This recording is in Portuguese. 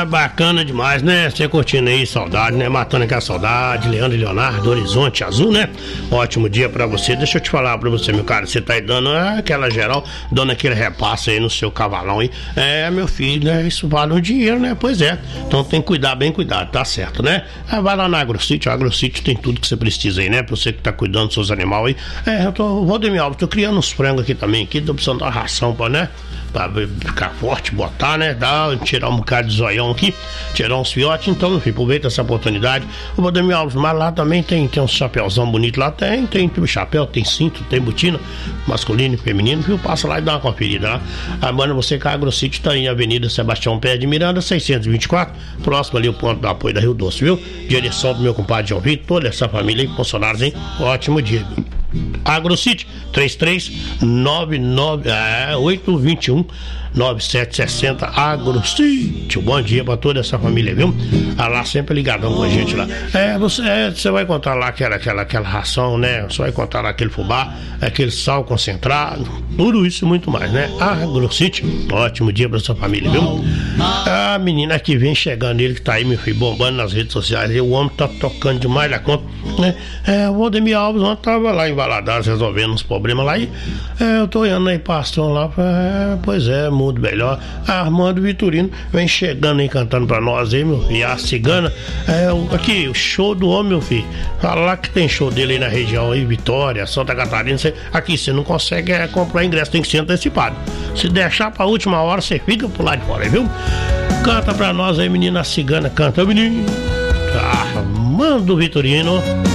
bacana demais, né? Você curtindo aí, saudade, né? Matando aquela saudade, Leandro e Leonardo, Horizonte Azul, né? Ótimo dia pra você. Deixa eu te falar pra você, meu cara, você tá aí dando aquela geral, dando aquele repasse aí no seu cavalão aí. Meu filho, né? Isso vale um dinheiro, né? Pois é. Então tem que cuidar, bem cuidado, tá certo, né? Vai lá na AgroSítio, a AgroSítio tem tudo que você precisa aí, né? Pra você que tá cuidando dos seus animais aí. Valdemir Alves, tô criando uns frangos aqui também, aqui, tô precisando da ração pra, né? Pra ficar forte, botar, né? Tirar um bocado de zoião aqui, tirar uns fiotes. Então, meu filho, aproveita essa oportunidade. O Valdemir Alves, mas lá também tem um chapéuzão bonito lá, tem chapéu, tem cinto, tem botina, masculino e feminino, viu? Passa lá e dá uma conferida lá. Agora você que a AgroSítio tá em Avenida Sebastião Pérez de Miranda, 624, próximo ali o ponto do apoio da Rio Doce, viu? Direção do meu compadre João Vitor, toda essa família aí, funcionários, hein? Ótimo dia, viu? AgroSítio 3399-821-9760 AgroSítio. Bom dia pra toda essa família, viu? Lá sempre ligadão com a gente lá. Você vai encontrar lá aquela ração, né? Você vai encontrar lá aquele fubá, aquele sal concentrado, tudo isso e muito mais, né? AgroSítio, ótimo dia pra sua família, viu? A menina que vem chegando, ele que tá aí, meu filho, bombando nas redes sociais, e o homem tá tocando demais da conta, né? O Valdemir Alves ontem tava lá em Valadares resolvendo uns problemas lá e eu tô olhando aí pastor lá, pois é, mundo melhor. Armando Vitorino vem chegando aí cantando pra nós aí, meu filho, a cigana, aqui, o show do homem, meu filho, fala lá que tem show dele aí na região aí, Vitória, Santa Catarina, aqui você não consegue comprar ingresso, tem que ser antecipado, se deixar pra última hora, você fica por lá de fora, viu? Canta pra nós aí, menina cigana, canta, menino. Armando Vitorino.